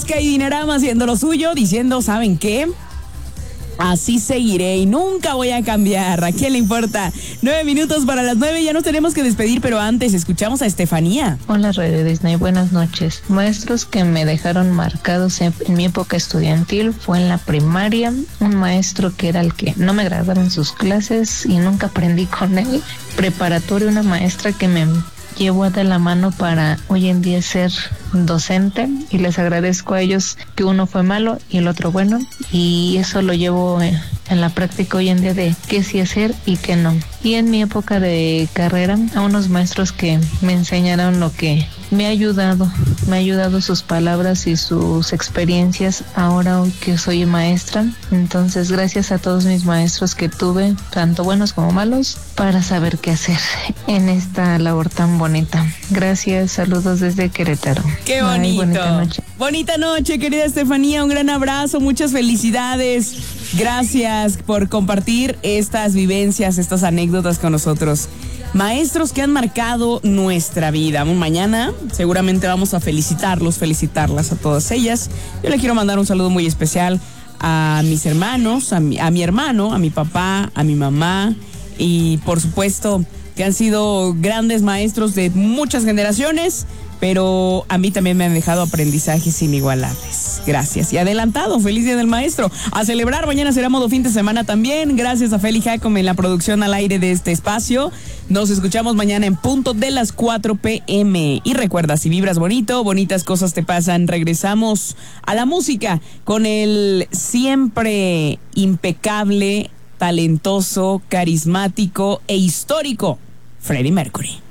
Alaska y Dinarama haciendo lo suyo, diciendo, ¿saben qué? Así seguiré y nunca voy a cambiar. ¿A quién le importa? 9 minutos para las 9, ya nos tenemos que despedir, pero antes escuchamos a Estefanía. Hola Radio Disney, buenas noches. Maestros que me dejaron marcados en mi época estudiantil fue en la primaria. Un maestro que era el que no me agradaban sus clases y nunca aprendí con él. Preparatoria, una maestra que me llevó de la mano para hoy en día ser docente, y les agradezco a ellos que uno fue malo y el otro bueno, y eso lo llevo en la práctica hoy en día de qué sí hacer y qué no. Y en mi época de carrera, a unos maestros que me enseñaron lo que me ha ayudado sus palabras y sus experiencias ahora hoy que soy maestra. Entonces, gracias a todos mis maestros que tuve, tanto buenos como malos, para saber qué hacer en esta labor tan bonita. Gracias, saludos desde Querétaro. ¡Qué bonito! Ay, bonita noche. Bonita noche, querida Estefanía, un gran abrazo, muchas felicidades. Gracias por compartir estas vivencias, estas anécdotas con nosotros. Maestros que han marcado nuestra vida. Mañana seguramente vamos a felicitarlas a todas ellas. Yo le quiero mandar un saludo muy especial a mis hermanos, a mi hermano, a mi papá, a mi mamá y por supuesto que han sido grandes maestros de muchas generaciones, pero a mí también me han dejado aprendizajes inigualables. Gracias. Y adelantado, feliz Día del Maestro. A celebrar, mañana será modo fin de semana también. Gracias a Feli Jacome en la producción al aire de este espacio. Nos escuchamos mañana en punto de las 4 p.m. Y recuerda, si vibras bonito, bonitas cosas te pasan. Regresamos a la música con el siempre impecable, talentoso, carismático e histórico Freddie Mercury.